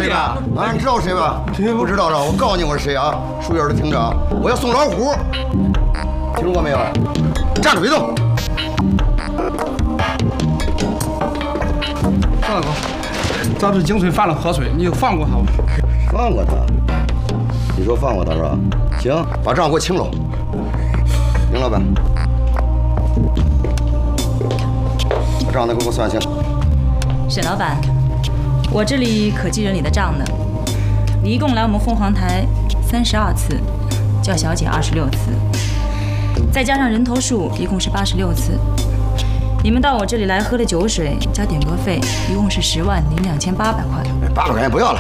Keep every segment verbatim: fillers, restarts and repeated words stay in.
谁吧？啊，你知道我谁吧？不知道了，我告诉你我是谁啊？书院的厅长，我要送老虎，听说过没有？站着别动。 大哥，咱这井水犯了河水，你就放过他吧。 放过他？你说放过他是吧？行，把账给我清了。林老板，把账都给我算清。 沈老板，我这里可记着你的账呢。你一共来我们凤凰台三十二次，叫小姐二十六次，再加上人头数，一共是八十六次。你们到我这里来喝的酒水加点歌费，一共是十万零两千八百块。 八百块钱不要了。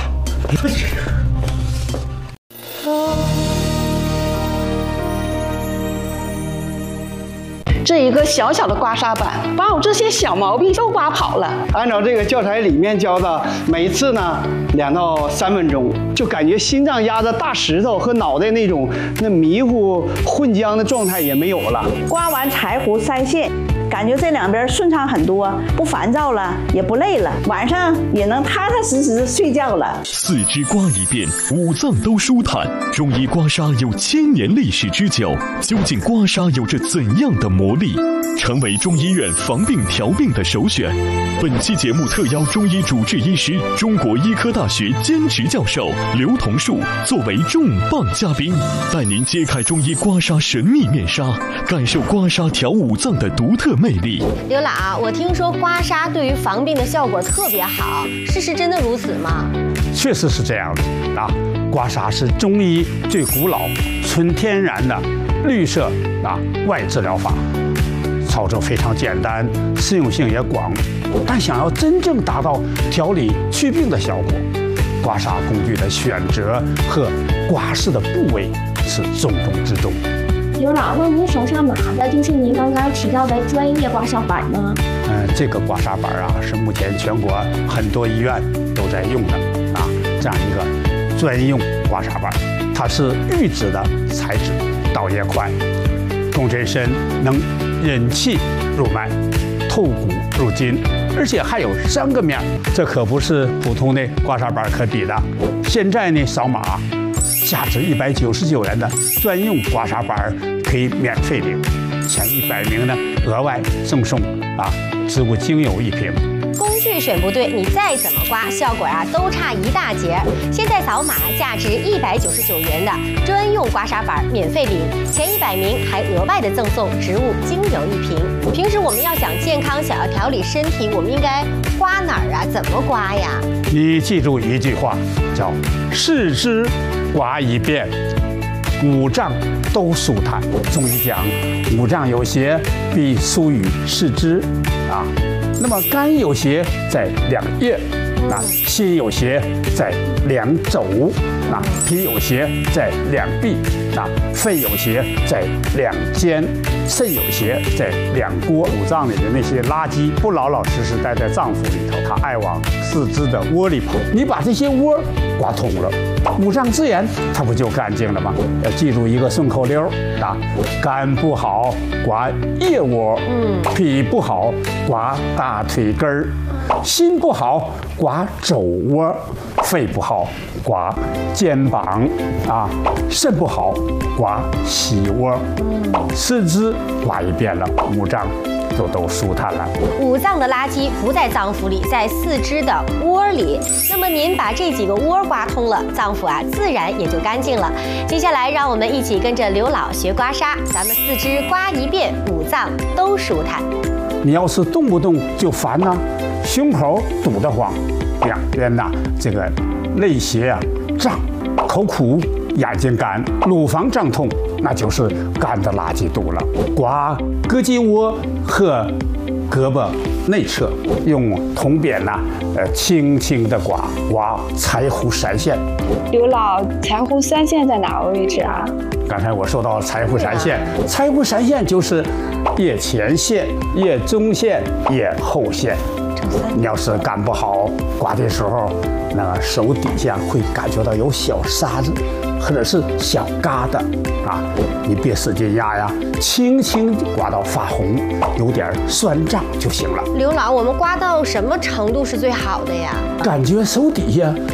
这一个小小的刮痧板，把我这些小毛病都刮跑了。 按照这个教材里面教的，每次呢两到三分钟，就感觉心脏压着大石头和脑袋那种那迷糊混浆的状态也没有了。 刮完柴胡腮腺，感觉这两边顺畅很多，不烦躁了，也不累了，晚上也能踏踏实实睡觉了。 四肢刮一遍，五脏都舒坦。中医刮痧有千年历史之久，究竟刮痧有着怎样的魔力？成为中医院防病调病的首选。本期节目特邀中医主治医师、中国医科大学兼职教授刘同树作为重磅嘉宾，带您揭开中医刮痧神秘面纱，感受刮痧调五脏的独特魅力。 刘老，我听说刮痧对于防病的效果特别好，事实真的如此吗？ 确实是这样的啊，刮痧是中医最古老、纯天然的绿色啊外治疗法。操作非常简单，适用性也广，但想要真正达到调理祛病的效果，刮痧工具的选择和刮拭的部位是重中之重。 刘老，那您手上拿的就是您刚刚提到的专业刮痧板吗？ 嗯，这个刮痧板啊，是目前全国很多医院都在用的啊，这样一个专用刮痧板，它是预制的材质，导也快，共振深，能引气入脉，透骨入筋，而且还有三个面，这可不是普通的刮痧板可比的。现在呢，扫码，价值一百九十九元的专用刮痧板可以免费领，前一百名呢额外赠送啊植物精油一瓶。 工具选不对，你再怎么刮，效果啊都差一大截。现在扫码，价值一百九十九元的专用刮痧板免费领，前一百名还额外的赠送植物精油一瓶。平时我们要想健康，想要调理身体，我们应该刮哪儿啊？怎么刮呀？ 你记住一句话，叫四肢刮一遍，五脏都舒坦。中医讲，五脏有邪必疏于四肢啊。那么肝有邪在两腋，啊，心有邪在两肘，啊，脾有邪在两臂，啊，肺有邪在两肩，肾有邪在两锅。五脏里的那些垃圾不老老实实待在脏腑里头，它爱往四肢的窝里跑。你把这些窝刮通了，五脏自然它不就干净了吗？要记住一个顺口溜啊：肝不好刮腋窝，嗯，脾不好刮大腿根儿，心不好刮肘窝，肺不好刮肩膀啊，肾不好刮膝窝，四肢刮一遍了，五脏就都舒坦了。 五脏的垃圾不在脏腑里，在四肢的窝里。那么您把这几个窝刮通了，脏腑啊自然也就干净了。接下来让我们一起跟着刘老学刮痧，咱们四肢刮一遍，五脏都舒坦。 你要是动不动就烦呐、啊，胸口堵得慌，两边呐这个肋胁啊胀，口苦，眼睛干，乳房胀痛，那就是肝的垃圾堵了。刮胳肌窝和胳膊内侧，用铜扁呐、啊，呃，轻轻的刮刮柴胡三线。 刘老，柴胡三线在哪个位置啊？ 刚才我说到柴胡三线，柴胡三线就是腋前线、腋中线、腋后线。你要是干不好，刮的时候，那个手底下会感觉到有小沙子，或者是小疙瘩啊，你别使劲压呀，轻轻刮到发红，有点酸胀就行了。 刘老，我们刮到什么程度是最好的呀？ 感觉手底下